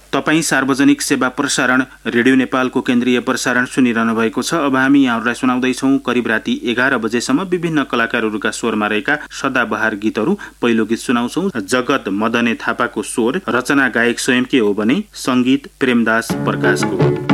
तपाईँ सार्वजनिक सेवा प्रसारण रेडियो नेपालको केन्द्रीय प्रसारण सुनिरहनु भएको छ। अब हामी यहाँहरूलाई सुनाउँदैछौँ करिब राति 11 बजेसम्म विभिन्न कलाकारहरूका स्वरमा रहेका सदाबहार गीतहरू। पहिलो गीत सुनाउँछौँ जगत मदने थापाको स्वर, रचना गायक स्वयं के हो भने सङ्गीत प्रेमदास प्रकाशको।